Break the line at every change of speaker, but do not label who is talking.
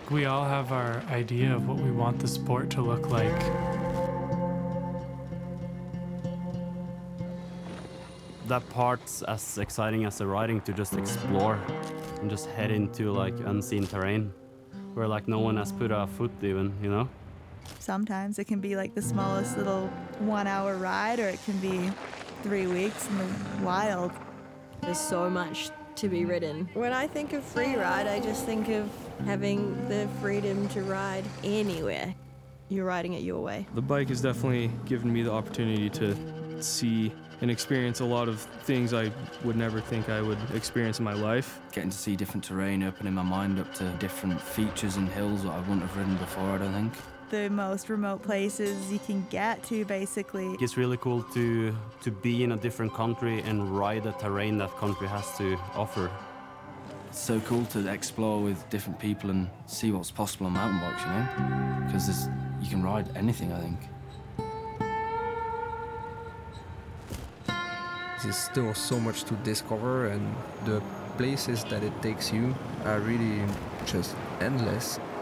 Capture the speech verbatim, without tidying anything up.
We all have our idea of what we want the sport to look like.
That part's as exciting as the riding, to just explore and just head into like unseen terrain where like no one has put a foot even, you know?
Sometimes it can be like the smallest little one hour ride, or it can be three weeks in the wild.
There's so much to be ridden. When I think of free ride, I just think of having the freedom to ride anywhere. You're riding it your way.
The bike has definitely given me the opportunity to see and experience a lot of things I would never think I would experience in my life.
Getting to see different terrain, opening my mind up to different features and hills that I wouldn't have ridden before, I don't think.
The most remote places you can get to, basically.
It's really cool to, to be in a different country and ride the terrain that country has to offer.
It's so cool to explore with different people and see what's possible on mountain bikes, you know? Because you can ride anything, I think.
There's still so much to discover, and the places that it takes you are really just endless.